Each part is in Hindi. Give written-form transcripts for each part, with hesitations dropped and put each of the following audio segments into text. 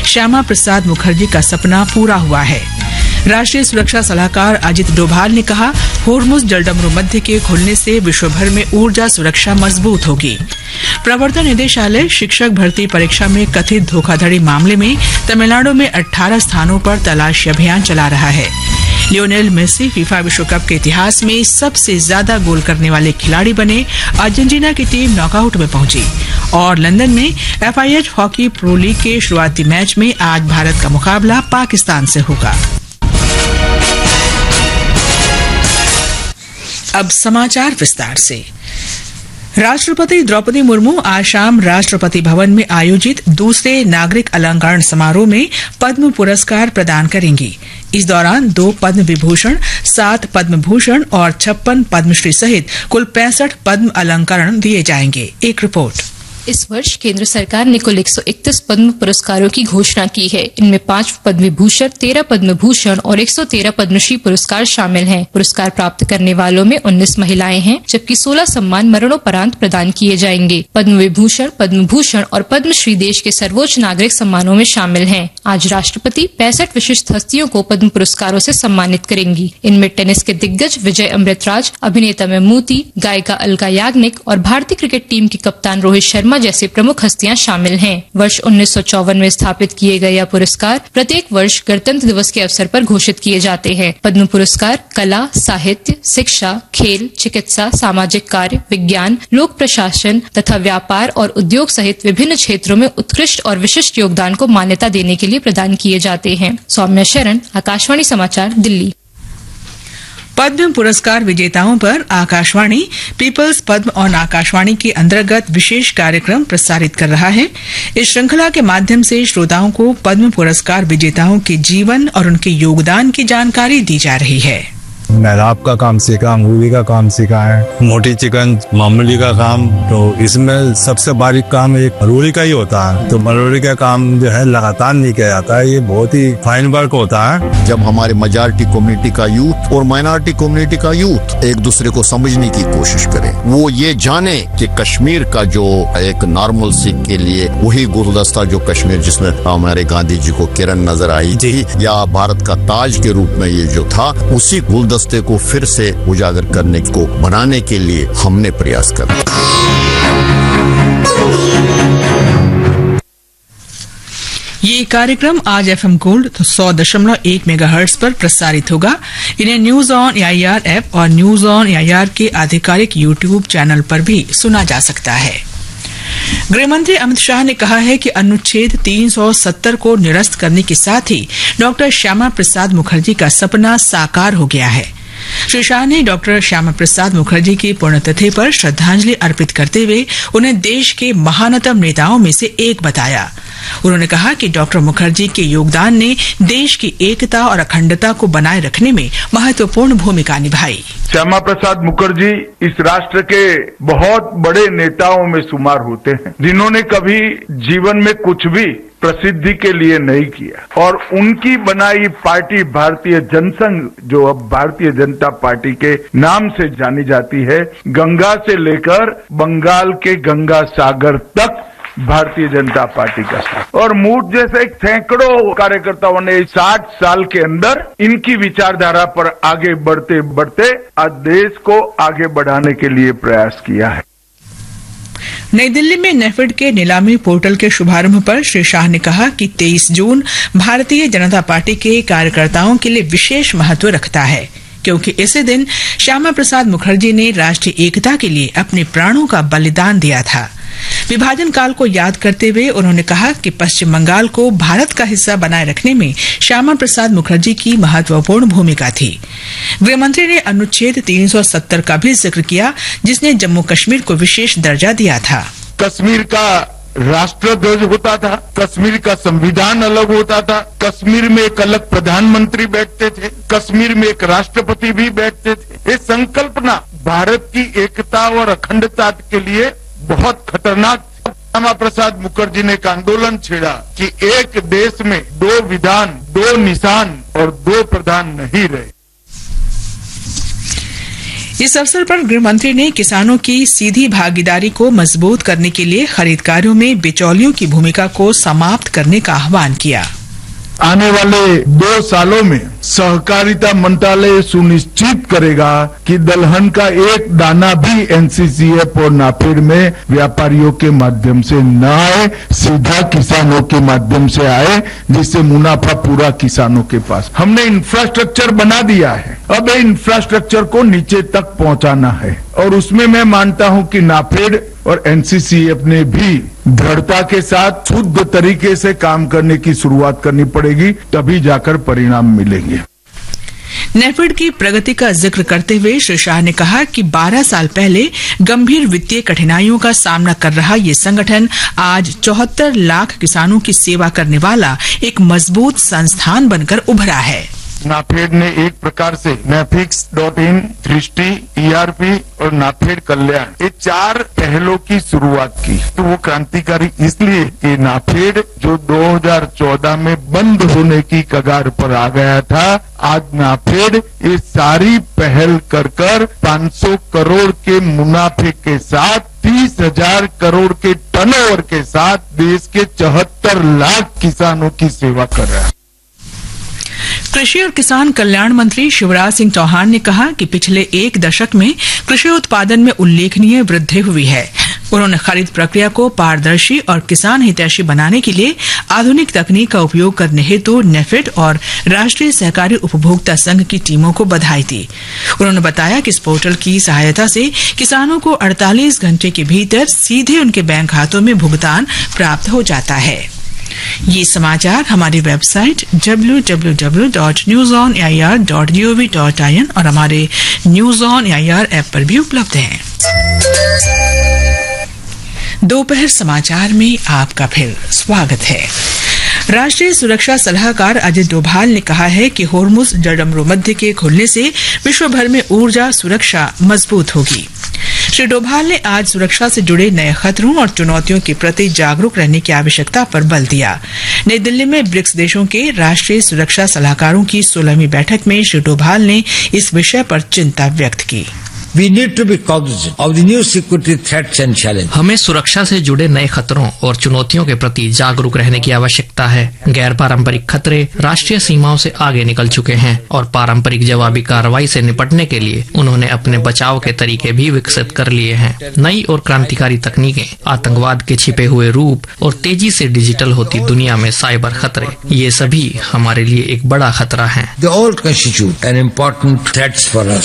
श्यामा प्रसाद मुखर्जी का सपना पूरा हुआ है। राष्ट्रीय सुरक्षा सलाहकार अजित डोभाल ने कहा, होर्मुज जलडमरू मध्य के खुलने से विश्व भर में ऊर्जा सुरक्षा मजबूत होगी। प्रवर्तन निदेशालय शिक्षक भर्ती परीक्षा में कथित धोखाधड़ी मामले में तमिलनाडु में 18 स्थानों पर तलाशी अभियान चला रहा है। लियोनेल मेसी फीफा विश्व कप के इतिहास में सबसे ज्यादा गोल करने वाले खिलाड़ी बने। अर्जेंटीना की टीम नॉकआउट में पहुंची। और लंदन में FIH हॉकी प्रो लीग के शुरुआती मैच में आज भारत का मुकाबला पाकिस्तान से होगा। अब समाचार विस्तार से। राष्ट्रपति द्रौपदी मुर्मू आज शाम राष्ट्रपति भवन में आयोजित दूसरे नागरिक अलंकरण समारोह में पद्म पुरस्कार प्रदान करेंगी। इस दौरान 2 पद्म विभूषण, 7 पद्म भूषण और 56 पद्मश्री सहित कुल 65 पद्म अलंकरण दिए जाएंगे। एक रिपोर्ट। इस वर्ष केंद्र सरकार ने कुल 131 पद्म पुरस्कारों की घोषणा की है। इनमें 5 पद्म विभूषण, 13 पद्म भूषण और 113 पद्मश्री पुरस्कार शामिल हैं। पुरस्कार प्राप्त करने वालों में 19 महिलाएं हैं, जबकि 16 सम्मान मरणोपरांत प्रदान किए जाएंगे। पद्म विभूषण, पद्म भूषण और पद्मश्री देश के सर्वोच्च नागरिक सम्मानों में शामिल हैं। आज राष्ट्रपति 65 विशिष्ट हस्तियों को पद्म पुरस्कारों से सम्मानित करेंगी। इनमें टेनिस के दिग्गज विजय अमृतराज, अभिनेता ममूटी, गायिका अलका याग्निक और भारतीय क्रिकेट टीम के कप्तान रोहित शर्मा जैसे प्रमुख हस्तियां शामिल हैं। वर्ष 1954 में स्थापित किए गए यह पुरस्कार प्रत्येक वर्ष गणतंत्र दिवस के अवसर पर घोषित किए जाते हैं। पद्म पुरस्कार कला, साहित्य, शिक्षा, खेल, चिकित्सा, सामाजिक कार्य, विज्ञान, लोक प्रशासन तथा व्यापार और उद्योग सहित विभिन्न क्षेत्रों में उत्कृष्ट और विशिष्ट योगदान को मान्यता देने के लिए प्रदान किए जाते हैं। सौम्या शरण, आकाशवाणी समाचार, दिल्ली। पद्म पुरस्कार विजेताओं पर आकाशवाणी पीपल्स पद्म और आकाशवाणी के अंतर्गत विशेष कार्यक्रम प्रसारित कर रहा है। इस श्रृंखला के माध्यम से श्रोताओं को पद्म पुरस्कार विजेताओं के जीवन और उनके योगदान की जानकारी दी जा रही है। मेहराब का काम सीखा, मूवी का काम सीखा है, मोटी चिकन मामूली का काम। तो इसमें सबसे बारीक काम एक मरोड़ी का ही होता है। तो मरोड़ी का काम जो है लगातार नहीं किया जाता है, ये बहुत ही फाइन वर्क होता है। जब हमारे मेजॉरिटी कम्युनिटी का यूथ और माइनॉरिटी कम्युनिटी का यूथ एक दूसरे को समझने की कोशिश करे, वो ये जाने कि कश्मीर का जो एक नॉर्मल सिख के लिए वही गुलदस्ता जो कश्मीर जिसमें हमारे गांधी जी को किरण नजर आई थी या भारत का ताज के रूप में ये जो था, उसी गुलदस्ता को फिर से उजागर करने को बनाने के लिए हमने प्रयास किया। ये कार्यक्रम आज FM गोल्ड 100.1 मेगाहर्ट्ज पर प्रसारित होगा। इन्हें न्यूज ऑन AIR ऐप और न्यूज ऑन AIR के आधिकारिक YouTube चैनल पर भी सुना जा सकता है। गृहमंत्री अमित शाह ने कहा है कि अनुच्छेद 370 को निरस्त करने के साथ ही डॉक्टर श्यामा प्रसाद मुखर्जी का सपना साकार हो गया है। श्री शाह ने डॉक्टर श्यामा प्रसाद मुखर्जी की पुण्यतिथि पर श्रद्धांजलि अर्पित करते हुए उन्हें देश के महानतम नेताओं में से एक बताया। उन्होंने कहा कि डॉक्टर मुखर्जी के योगदान ने देश की एकता और अखंडता को बनाए रखने में महत्वपूर्ण भूमिका निभाई। श्यामा प्रसाद मुखर्जी इस राष्ट्र के बहुत बड़े नेताओं में शुमार होते हैं, जिन्होंने कभी जीवन में कुछ भी प्रसिद्धि के लिए नहीं किया और उनकी बनाई पार्टी भारतीय जनसंघ, जो अब भारतीय जनता पार्टी के नाम से जानी जाती है, गंगा से लेकर बंगाल के गंगा सागर तक भारतीय जनता पार्टी का साथ और मूठ जैसे सैकड़ों कार्यकर्ताओं ने 60 साल के अंदर इनकी विचारधारा पर आगे बढ़ते बढ़ते आज देश को आगे बढ़ाने के लिए प्रयास किया है। नई दिल्ली में नेफेड के नीलामी पोर्टल के शुभारंभ पर श्री शाह ने कहा कि 23 जून भारतीय जनता पार्टी के कार्यकर्ताओं के लिए विशेष महत्व रखता है, क्योंकि इसी दिन श्यामा प्रसाद मुखर्जी ने राष्ट्रीय एकता के लिए अपने प्राणों का बलिदान दिया था। विभाजन काल को याद करते हुए उन्होंने कहा कि पश्चिम बंगाल को भारत का हिस्सा बनाए रखने में श्यामा प्रसाद मुखर्जी की महत्वपूर्ण भूमिका थी। गृहमंत्री ने अनुच्छेद 370 का भी जिक्र किया, जिसने जम्मू कश्मीर को विशेष दर्जा दिया था। कश्मीर का राष्ट्र ध्वज होता था, कश्मीर का संविधान अलग होता था, कश्मीर में एक अलग प्रधानमंत्री बैठते थे, कश्मीर में एक राष्ट्रपति भी बैठते थे। ये संकल्पना भारत की एकता और अखंडता के लिए बहुत खतरनाक। श्यामा प्रसाद मुखर्जी ने एक आंदोलन छेड़ा कि एक देश में 2 विधान, 2 निशान और 2 प्रधान नहीं रहे। इस अवसर पर गृह मंत्री ने किसानों की सीधी भागीदारी को मजबूत करने के लिए खरीद कार्यों में बिचौलियों की भूमिका को समाप्त करने का आह्वान किया। आने वाले 2 सालों में सहकारिता मंत्रालय सुनिश्चित करेगा कि दलहन का एक दाना भी एनसीसीएफ और नाफेड में व्यापारियों के माध्यम से न आए, सीधा किसानों के माध्यम से आए, जिससे मुनाफा पूरा किसानों के पास। हमने इंफ्रास्ट्रक्चर बना दिया है, अब इंफ्रास्ट्रक्चर को नीचे तक पहुंचाना है और उसमें मैं मानता हूं कि नाफेड और एनसीसीएफ ने भी दृढ़ता के साथ शुद्ध तरीके से काम करने की शुरुआत करनी पड़ेगी, तभी जाकर परिणाम मिलेंगे। नेफेड की प्रगति का जिक्र करते हुए श्री शाह ने कहा कि 12 साल पहले गंभीर वित्तीय कठिनाइयों का सामना कर रहा ये संगठन आज 74 लाख किसानों की सेवा करने वाला एक मजबूत संस्थान बनकर उभरा है। नाफेड ने एक प्रकार से Nafix.in, दृष्टि, ERP और नाफेड कल्याण, ये 4 पहलों की शुरुआत की। तो वो क्रांतिकारी इसलिए कि नाफेड जो 2014 में बंद होने की कगार पर आ गया था, आज नाफेड ये सारी पहल कर 500 करोड़ के मुनाफे के साथ 30,000 करोड़ के टर्नओवर के साथ देश के 74 लाख किसानों की सेवा कर रहा है। कृषि और किसान कल्याण मंत्री शिवराज सिंह चौहान ने कहा कि पिछले 1 दशक में कृषि उत्पादन में उल्लेखनीय वृद्धि हुई है। उन्होंने खरीद प्रक्रिया को पारदर्शी और किसान हितैषी बनाने के लिए आधुनिक तकनीक का उपयोग करने हेतु नेफेड और राष्ट्रीय सहकारी उपभोक्ता संघ की टीमों को बधाई दी। उन्होंने बताया कि इस पोर्टल की सहायता से किसानों को 48 घंटे के भीतर सीधे उनके बैंक खातों में भुगतान प्राप्त हो जाता है। ये समाचार हमारी वेबसाइट www.newsonair.gov.in और हमारे न्यूज ऑन एआईआर ऐप पर भी उपलब्ध हैं। दोपहर समाचार में आपका फिर स्वागत है। राष्ट्रीय सुरक्षा सलाहकार अजित डोभाल ने कहा है कि होर्मुज जलडमरू मध्य के खुलने से विश्व भर में ऊर्जा सुरक्षा मजबूत होगी। श्री डोभाल ने आज सुरक्षा से जुड़े नए खतरों और चुनौतियों के प्रति जागरूक रहने की आवश्यकता पर बल दिया। नई दिल्ली में ब्रिक्स देशों के राष्ट्रीय सुरक्षा सलाहकारों की 16वीं बैठक में श्री डोभाल ने इस विषय पर चिंता व्यक्त की। We need to be cognizant of the new security threats and challenges. हमें सुरक्षा से जुड़े नए खतरों और चुनौतियों के प्रति जागरूक रहने की आवश्यकता है। गैर पारंपरिक खतरे राष्ट्रीय सीमाओं से आगे निकल चुके हैं और पारंपरिक जवाबी कार्रवाई से निपटने के लिए उन्होंने अपने बचाव के तरीके भी विकसित कर लिए हैं। नई और क्रांतिकारी तकनीकें, आतंकवाद के छिपे हुए रूप और तेजी से डिजिटल होती दुनिया में साइबर खतरे, ये सभी हमारे लिए एक बड़ा खतरा है। They all constitute an important threats for us.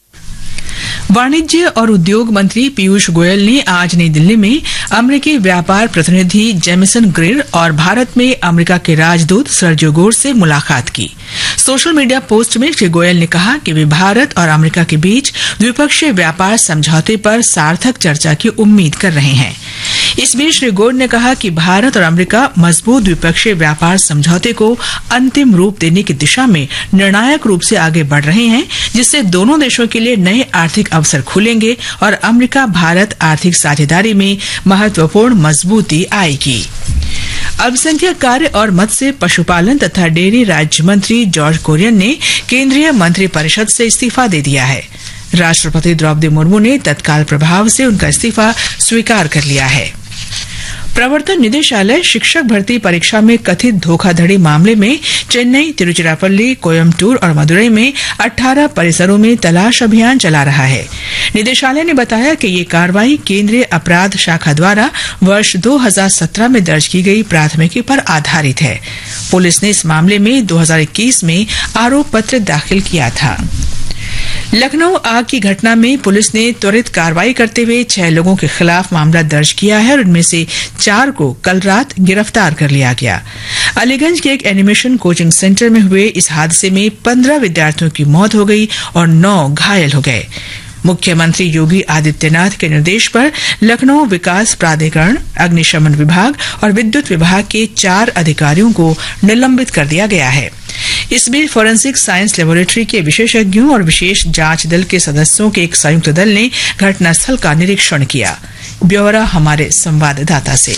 वाणिज्य और उद्योग मंत्री पीयूष गोयल ने आज नई दिल्ली में अमेरिकी व्यापार प्रतिनिधि जेमिसन ग्रेर और भारत में अमेरिका के राजदूत सर्जियो गोर से मुलाकात की। सोशल मीडिया पोस्ट में श्री गोयल ने कहा कि वे भारत और अमेरिका के बीच द्विपक्षीय व्यापार समझौते पर सार्थक चर्चा की उम्मीद कर रहे हैं। इस बीच श्री गोर ने कहा कि भारत और अमेरिका मजबूत द्विपक्षीय व्यापार समझौते को अंतिम रूप देने की दिशा में निर्णायक रूप से आगे बढ़ रहे हैं, जिससे दोनों देशों के लिए नए आर्थिक अवसर खुलेंगे और अमेरिका भारत आर्थिक साझेदारी में महत्वपूर्ण मजबूती आएगी। अल्पसंख्यक कार्य और मत्स्य पशुपालन तथा डेयरी राज्य मंत्री जॉर्ज कुरियन ने केंद्रीय मंत्रिपरिषद से इस्तीफा दे दिया है। राष्ट्रपति द्रौपदी मुर्मू ने तत्काल प्रभाव से उनका इस्तीफा स्वीकार कर लिया है। प्रवर्तन निदेशालय शिक्षक भर्ती परीक्षा में कथित धोखाधड़ी मामले में चेन्नई, तिरुचिरापल्ली, कोयम्बटूर और मदुरई में 18 परिसरों में तलाश अभियान चला रहा है। निदेशालय ने बताया कि ये कार्रवाई केंद्रीय अपराध शाखा द्वारा वर्ष 2017 में दर्ज की गई प्राथमिकी पर आधारित है। पुलिस ने इस मामले में 2021 में आरोप पत्र दाखिल किया था। लखनऊ आग की घटना में पुलिस ने त्वरित कार्रवाई करते हुए 6 लोगों के खिलाफ मामला दर्ज किया है और इनमें से 4 को कल रात गिरफ्तार कर लिया गया। अलीगंज के एक एनिमेशन कोचिंग सेंटर में हुए इस हादसे में 15 विद्यार्थियों की मौत हो गई और 9 घायल हो गए। मुख्यमंत्री योगी आदित्यनाथ के निर्देश पर लखनऊ विकास प्राधिकरण, अग्निशमन विभाग और विद्युत विभाग के 4 अधिकारियों को निलंबित कर दिया गया है। इस बीच फोरेंसिक साइंस लेबोरेटरी के विशेषज्ञों और विशेष जांच दल के सदस्यों के एक संयुक्त दल ने घटनास्थल का निरीक्षण किया। ब्यौरा हमारे संवाददाता से।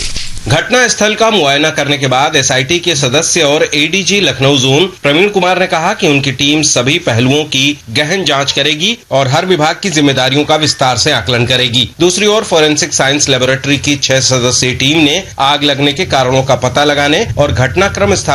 घटना स्थल का मुआयना करने के बाद एसआईटी के सदस्य और एडीजी लखनऊ जोन प्रवीण कुमार ने कहा कि उनकी टीम सभी पहलुओं की गहन जांच करेगी और हर विभाग की जिम्मेदारियों का विस्तार से आकलन करेगी। दूसरी ओर फोरेंसिक साइंस लेबोरेटरी की 6 सदस्यीय टीम ने आग लगने के कारणों का पता लगाने और घटनाक्रम